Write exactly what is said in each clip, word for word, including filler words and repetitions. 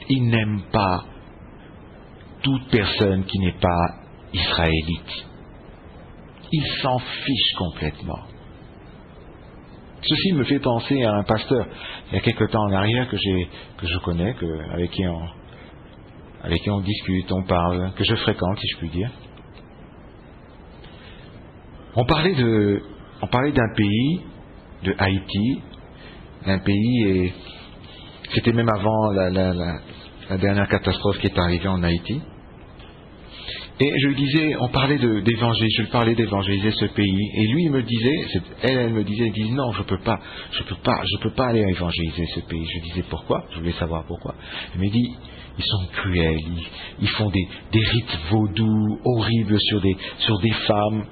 il n'aime pas toute personne qui n'est pas israélite. Il s'en fiche complètement. Ceci me fait penser à un pasteur, il y a quelque temps en arrière, que, j'ai, que je connais, que, avec, qui on, avec qui on discute, on parle, que je fréquente, si je puis dire. On parlait, de, on parlait d'un pays, de Haïti, d'un pays, et c'était même avant la, la, la, la dernière catastrophe qui est arrivée en Haïti. Et je lui disais, on parlait de, d'évangéliser, je lui parlais d'évangéliser ce pays, et lui il me disait, elle, elle me disait, elle disait non, je peux pas, je peux pas, je peux pas aller évangéliser ce pays. Je disais pourquoi, je voulais savoir pourquoi. Elle me dit, ils sont cruels, ils, ils font des, des rites vaudous horribles sur des, sur des femmes.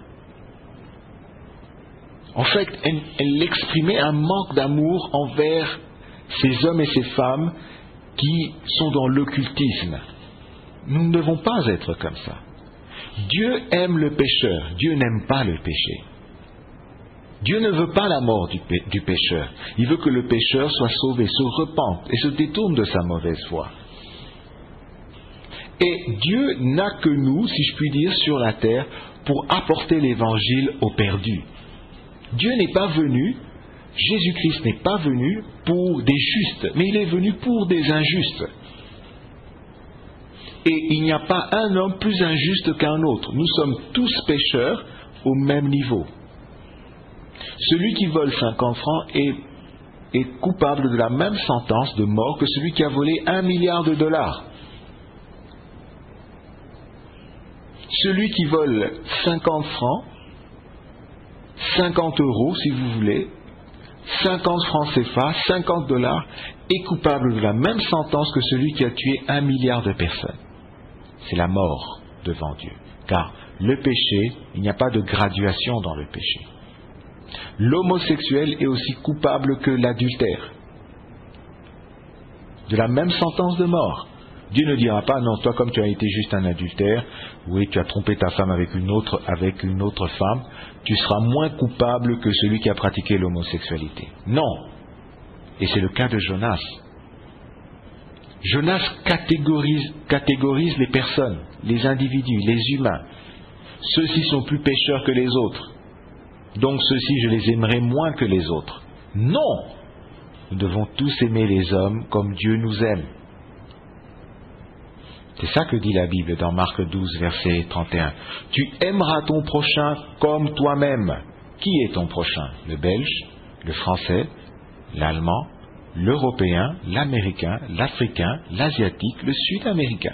En fait, elle, elle exprimait un manque d'amour envers ces hommes et ces femmes qui sont dans l'occultisme. Nous ne devons pas être comme ça. Dieu aime le pécheur, Dieu n'aime pas le péché. Dieu ne veut pas la mort du, pé- du pécheur. Il veut que le pécheur soit sauvé, se repente et se détourne de sa mauvaise foi. Et Dieu n'a que nous, si je puis dire, sur la terre pour apporter l'évangile aux perdus. Dieu n'est pas venu, Jésus-Christ n'est pas venu pour des justes, mais il est venu pour des injustes. Et il n'y a pas un homme plus injuste qu'un autre. Nous sommes tous pécheurs au même niveau. Celui qui vole cinquante francs est, est coupable de la même sentence de mort que celui qui a volé un milliard de dollars. Celui qui vole cinquante francs, cinquante euros si vous voulez, cinquante francs C F A, cinquante dollars, est coupable de la même sentence que celui qui a tué un milliard de personnes. C'est la mort devant Dieu. Car le péché, il n'y a pas de graduation dans le péché. L'homosexuel est aussi coupable que l'adultère. De la même sentence de mort. Dieu ne dira pas, non, toi comme tu as été juste un adultère, oui, tu as trompé ta femme avec une autre, avec une autre femme, tu seras moins coupable que celui qui a pratiqué l'homosexualité. Non. Et c'est le cas de Jonas. Jonas catégorise, catégorise les personnes, les individus, les humains. Ceux-ci sont plus pécheurs que les autres. Donc ceux-ci, je les aimerai moins que les autres. Non! Nous devons tous aimer les hommes comme Dieu nous aime. C'est ça que dit la Bible dans Marc douze, verset trente et un. Tu aimeras ton prochain comme toi-même. Qui est ton prochain? Le Belge, le Français, l'Allemand, l'Européen, l'Américain, l'Africain, l'Asiatique, le Sud-Américain.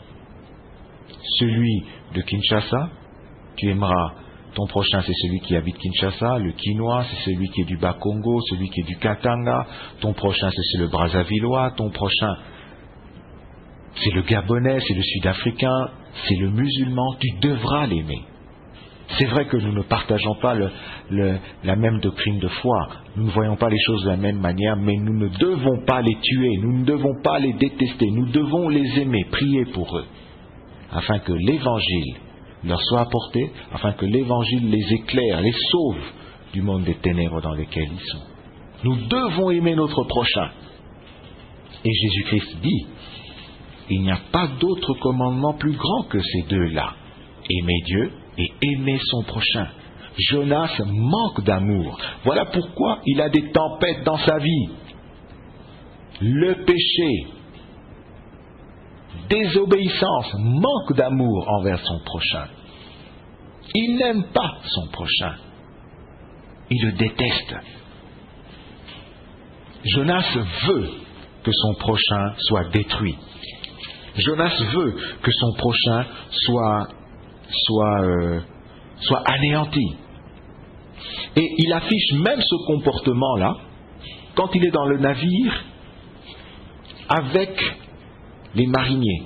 Celui de Kinshasa, tu aimeras ton prochain, c'est celui qui habite Kinshasa. Le Quinois, c'est celui qui est du Bas-Congo, celui qui est du Katanga. Ton prochain, c'est le Brazzavillois. Ton prochain, c'est le Gabonais, c'est le Sud-Africain, c'est le musulman. Tu devras l'aimer. C'est vrai que nous ne partageons pas le, le, la même doctrine de foi, nous ne voyons pas les choses de la même manière, mais nous ne devons pas les tuer, nous ne devons pas les détester, nous devons les aimer, prier pour eux, afin que l'évangile leur soit apporté, afin que l'évangile les éclaire, les sauve du monde des ténèbres dans lesquels ils sont. Nous devons aimer notre prochain. Et Jésus-Christ dit, il n'y a pas d'autre commandement plus grand que ces deux-là, aimer Dieu et aimer son prochain. Jonas manque d'amour. Voilà pourquoi il a des tempêtes dans sa vie. Le péché, désobéissance, manque d'amour envers son prochain. Il n'aime pas son prochain. Il le déteste. Jonas veut que son prochain soit détruit. Jonas veut que son prochain soit soit, euh, soit anéanti. Et il affiche même ce comportement-là quand il est dans le navire avec les mariniers.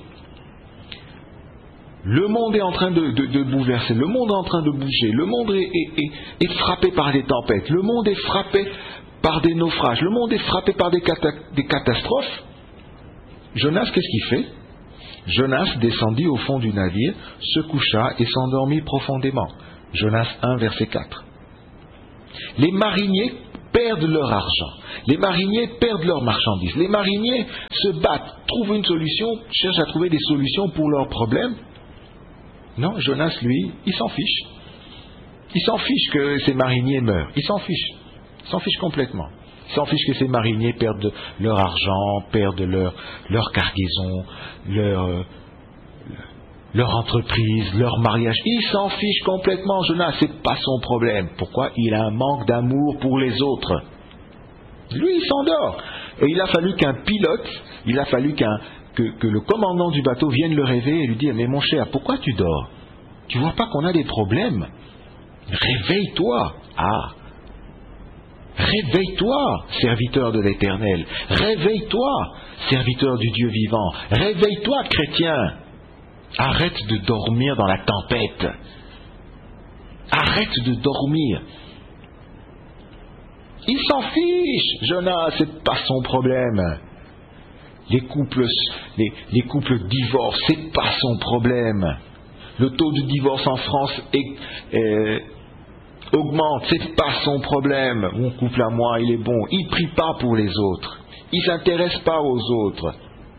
Le monde est en train de, de, de bouleverser, le monde est en train de bouger, le monde est, est, est, est frappé par des tempêtes, le monde est frappé par des naufrages, le monde est frappé par des, cata- des catastrophes. Jonas, qu'est-ce qu'il fait? Jonas descendit au fond du navire, se coucha et s'endormit profondément. Jonas un, verset quatre. Les mariniers perdent leur argent. Les mariniers perdent leurs marchandises. Les mariniers se battent, trouvent une solution, cherchent à trouver des solutions pour leurs problèmes. Non, Jonas, lui, il s'en fiche. Il s'en fiche que ces mariniers meurent. Il s'en fiche. Il s'en fiche complètement. Il s'en fiche que ces mariniers perdent leur argent, perdent leur, leur cargaison, leur, leur entreprise, leur mariage. Il s'en fiche complètement, Jonas, c'est pas son problème. Pourquoi? Il a un manque d'amour pour les autres. Lui, il s'endort. Et il a fallu qu'un pilote, il a fallu qu'un, que, que le commandant du bateau vienne le réveiller et lui dire, mais mon cher, pourquoi tu dors? Tu vois pas qu'on a des problèmes? Réveille-toi. Ah. Réveille-toi, serviteur de l'Éternel. Réveille-toi, serviteur du Dieu vivant. Réveille-toi, chrétien. Arrête de dormir dans la tempête. Arrête de dormir. Il s'en fiche, Jonas, c'est pas son problème. Les couples, les, les couples divorcent, c'est pas son problème. Le taux de divorce en France est, euh, augmente, c'est pas son problème. Mon couple à moi, il est bon. Il prie pas pour les autres. Il s'intéresse pas aux autres.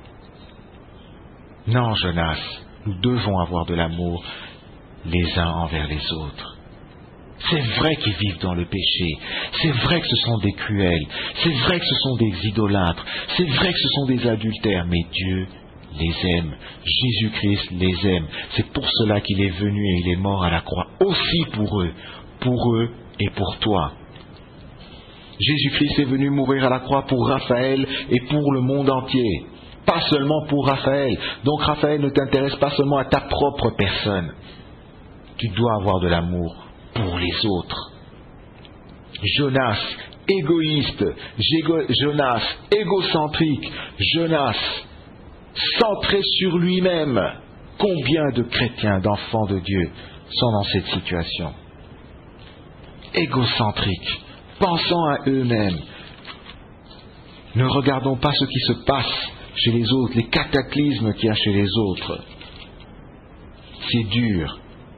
Non, Jonas, nous devons avoir de l'amour les uns envers les autres. C'est vrai qu'ils vivent dans le péché. C'est vrai que ce sont des cruels. C'est vrai que ce sont des idolâtres. C'est vrai que ce sont des adultères. Mais Dieu les aime. Jésus-Christ les aime. C'est pour cela qu'il est venu et il est mort à la croix. Aussi pour eux. Pour eux et pour toi. Jésus-Christ est venu mourir à la croix pour Raphaël et pour le monde entier. Pas seulement pour Raphaël. Donc Raphaël ne t'intéresse pas seulement à ta propre personne. Tu dois avoir de l'amour pour les autres. Jonas, égoïste, Jonas, égocentrique, Jonas, centré sur lui-même. Combien de chrétiens, d'enfants de Dieu sont dans cette situation? Égocentriques, pensant à eux-mêmes. Ne regardons pas ce qui se passe chez les autres, les cataclysmes qu'il y a chez les autres. C'est dur.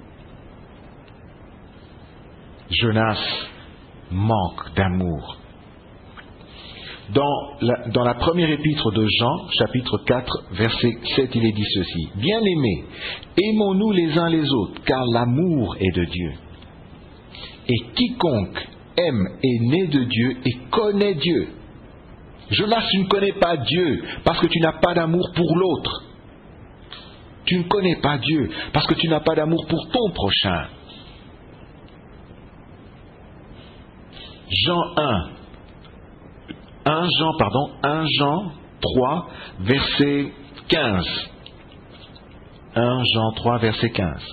Jonas manque d'amour. Dans la, dans la première épître de Jean, chapitre quatre, verset sept, il est dit ceci. Bien-aimés, aimons-nous les uns les autres, car l'amour est de Dieu. Et quiconque aime est né de Dieu et connaît Dieu. Jonas, tu ne connais pas Dieu parce que tu n'as pas d'amour pour l'autre. Tu ne connais pas Dieu parce que tu n'as pas d'amour pour ton prochain. Jean un, un Jean, pardon, un Jean trois, verset quinze. un Jean trois, verset quinze.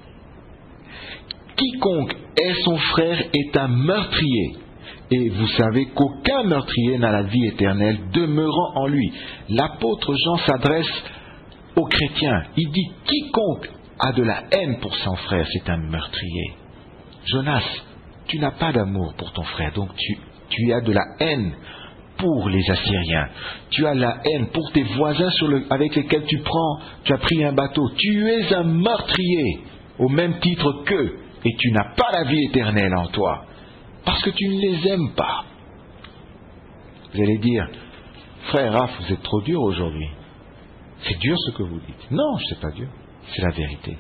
Quiconque est son frère est un meurtrier. Et vous savez qu'aucun meurtrier n'a la vie éternelle demeurant en lui. L'apôtre Jean s'adresse aux chrétiens. Il dit quiconque a de la haine pour son frère, c'est un meurtrier. Jonas, tu n'as pas d'amour pour ton frère, donc tu, tu as de la haine pour les Assyriens. Tu as la haine pour tes voisins sur le, avec lesquels tu prends, tu as pris un bateau. Tu es un meurtrier au même titre qu'eux, et tu n'as pas la vie éternelle en toi, parce que tu ne les aimes pas. Vous allez dire, frère Raph, vous êtes trop dur aujourd'hui. C'est dur ce que vous dites. Non, ce n'est pas dur, c'est la vérité.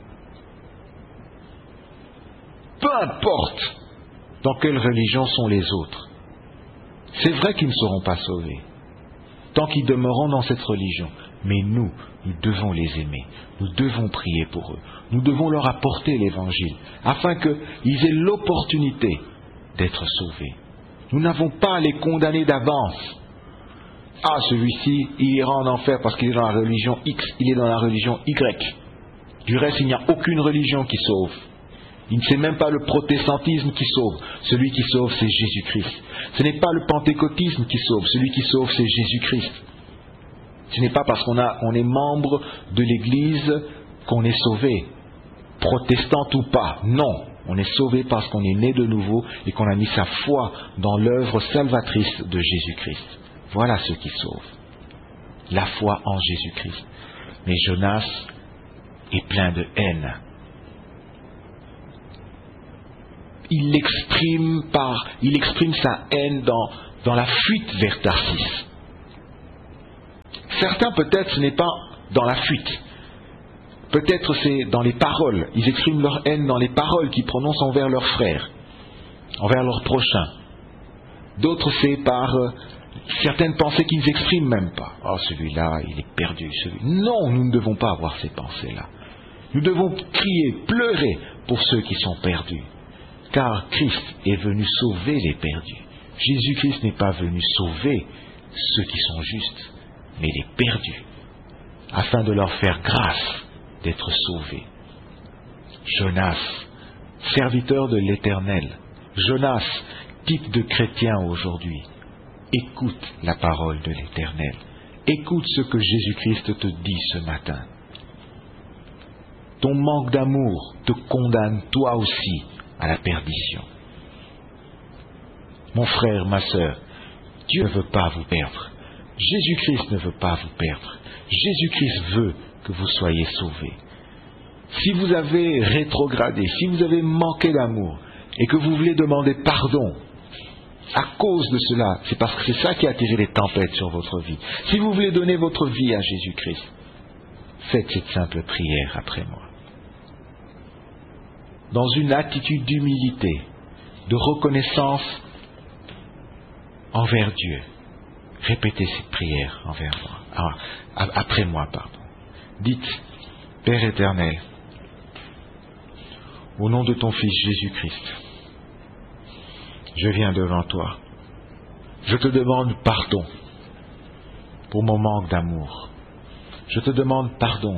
Peu importe dans quelle religion sont les autres, c'est vrai qu'ils ne seront pas sauvés tant qu'ils demeureront dans cette religion. Mais nous, nous devons les aimer. Nous devons prier pour eux. Nous devons leur apporter l'évangile afin qu'ils aient l'opportunité d'être sauvés. Nous n'avons pas à les condamner d'avance. Ah, celui-ci, il ira en enfer parce qu'il est dans la religion X, il est dans la religion Y. Du reste, il n'y a aucune religion qui sauve. Il ne sait même pas le protestantisme qui sauve. Celui qui sauve, c'est Jésus-Christ. Ce n'est pas le pentecôtisme qui sauve. Celui qui sauve, c'est Jésus-Christ. Ce n'est pas parce qu'on a, on est membre de l'Église qu'on est sauvé. Protestant ou pas, non. On est sauvé parce qu'on est né de nouveau et qu'on a mis sa foi dans l'œuvre salvatrice de Jésus-Christ. Voilà ce qui sauve. La foi en Jésus-Christ. Mais Jonas est plein de haine. il l'exprime par, il exprime sa haine dans, dans la fuite vers Tarsis. Certains, peut-être, ce n'est pas dans la fuite. Peut-être c'est dans les paroles. Ils expriment leur haine dans les paroles qu'ils prononcent envers leurs frères, envers leurs prochains. D'autres, c'est par euh, certaines pensées qu'ils n'expriment même pas. Oh, celui-là, il est perdu. Celui... Non, nous ne devons pas avoir ces pensées-là. Nous devons crier, pleurer pour ceux qui sont perdus. Car Christ est venu sauver les perdus. Jésus-Christ n'est pas venu sauver ceux qui sont justes, mais les perdus, afin de leur faire grâce d'être sauvés. Jonas, serviteur de l'Éternel, Jonas, type de chrétien aujourd'hui, écoute la parole de l'Éternel. Écoute ce que Jésus-Christ te dit ce matin. Ton manque d'amour te condamne toi aussi à la perdition. Mon frère, ma sœur, Dieu ne veut pas vous perdre. Jésus-Christ ne veut pas vous perdre. Jésus-Christ veut que vous soyez sauvés. Si vous avez rétrogradé, si vous avez manqué d'amour et que vous voulez demander pardon à cause de cela, c'est parce que c'est ça qui a attiré les tempêtes sur votre vie. Si vous voulez donner votre vie à Jésus-Christ, faites cette simple prière après moi. Dans une attitude d'humilité, de reconnaissance envers Dieu, répétez cette prière envers moi, ah, après moi, pardon. Dites, Père éternel, au nom de ton Fils Jésus-Christ, je viens devant toi. Je te demande pardon pour mon manque d'amour. Je te demande pardon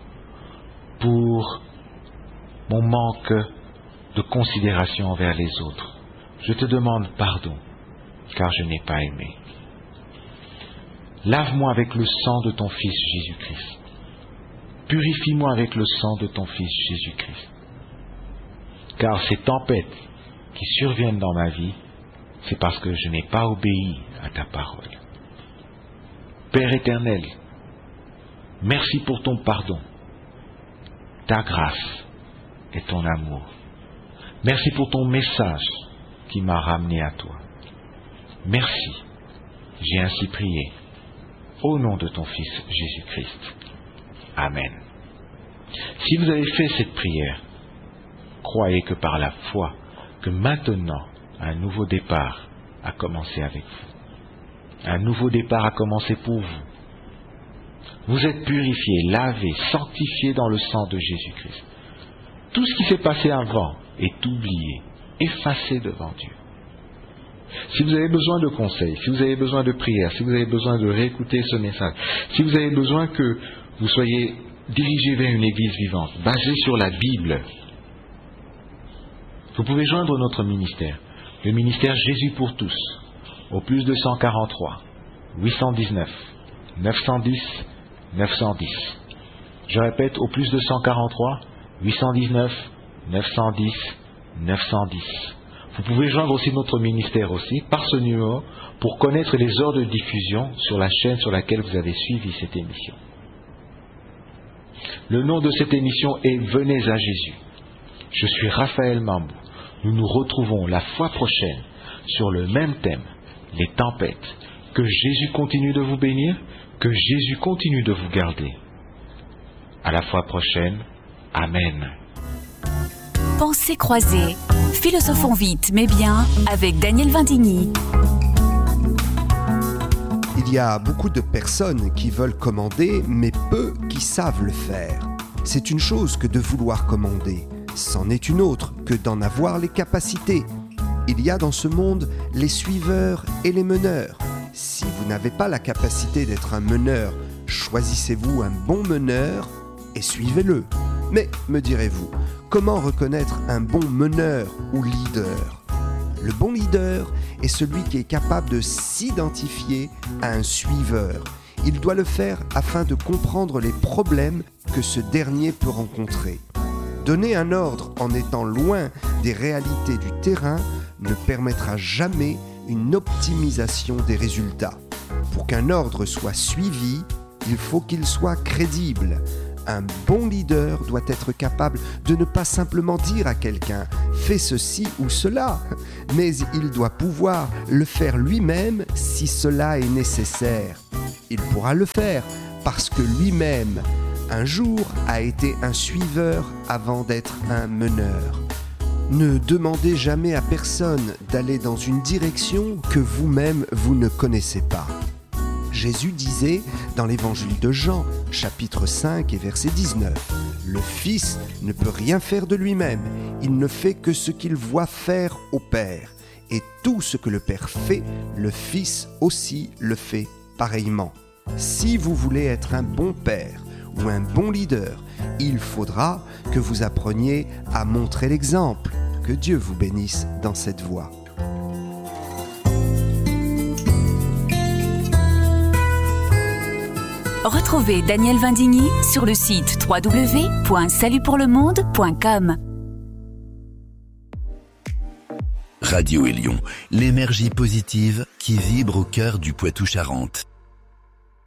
pour mon manque de considération envers les autres. Je te demande pardon, car je n'ai pas aimé. Lave-moi avec le sang de ton Fils Jésus-Christ. Purifie-moi avec le sang de ton Fils Jésus-Christ. Car ces tempêtes qui surviennent dans ma vie, c'est parce que je n'ai pas obéi à ta parole. Père éternel, merci pour ton pardon, ta grâce et ton amour. Merci pour ton message qui m'a ramené à toi. Merci, j'ai ainsi prié, au nom de ton Fils Jésus-Christ. Amen. Si vous avez fait cette prière, croyez que par la foi, que maintenant, un nouveau départ a commencé avec vous. Un nouveau départ a commencé pour vous. Vous êtes purifiés, lavés, sanctifiés dans le sang de Jésus-Christ. Tout ce qui s'est passé avant est oublié, effacé devant Dieu. Si vous avez besoin de conseils, si vous avez besoin de prières, si vous avez besoin de réécouter ce message, si vous avez besoin que vous soyez dirigé vers une église vivante, basée sur la Bible, vous pouvez joindre notre ministère, le ministère Jésus pour tous, au plus deux cent quarante-trois, huit cent dix-neuf, neuf cent dix, neuf cent dix. Je répète, au plus deux cent quarante-trois, huit cent dix-neuf, neuf cent dix, neuf cent dix. Vous pouvez joindre aussi notre ministère aussi par ce numéro pour connaître les heures de diffusion sur la chaîne sur laquelle vous avez suivi cette émission. Le nom de cette émission est Venez à Jésus. Je suis Raphaël Mambou. Nous nous retrouvons la fois prochaine sur le même thème, les tempêtes. Que Jésus continue de vous bénir, que Jésus continue de vous garder. À la fois prochaine. Amen. Pensées croisées. Philosophons vite mais bien avec Daniel Vindigny. Il y a beaucoup de personnes qui veulent commander, mais peu qui savent le faire. C'est une chose que de vouloir commander. C'en est une autre que d'en avoir les capacités. Il y a dans ce monde les suiveurs et les meneurs. Si vous n'avez pas la capacité d'être un meneur, choisissez-vous un bon meneur et suivez-le. Mais, me direz-vous, comment reconnaître un bon meneur ou leader ? Le bon leader est celui qui est capable de s'identifier à un suiveur. Il doit le faire afin de comprendre les problèmes que ce dernier peut rencontrer. Donner un ordre en étant loin des réalités du terrain ne permettra jamais une optimisation des résultats. Pour qu'un ordre soit suivi, il faut qu'il soit crédible. Un bon leader doit être capable de ne pas simplement dire à quelqu'un « fais ceci ou cela », mais il doit pouvoir le faire lui-même si cela est nécessaire. Il pourra le faire parce que lui-même, un jour, a été un suiveur avant d'être un meneur. Ne demandez jamais à personne d'aller dans une direction que vous-même vous ne connaissez pas. Jésus disait dans l'évangile de Jean, chapitre cinq et verset dix-neuf, « Le Fils ne peut rien faire de lui-même, il ne fait que ce qu'il voit faire au Père. Et tout ce que le Père fait, le Fils aussi le fait pareillement. » Si vous voulez être un bon père ou un bon leader, il faudra que vous appreniez à montrer l'exemple. Que Dieu vous bénisse dans cette voie. Retrouvez Daniel Vindigny sur le site w w w point salut pour le monde point com. Radio Élion, l'énergie positive qui vibre au cœur du Poitou-Charentes.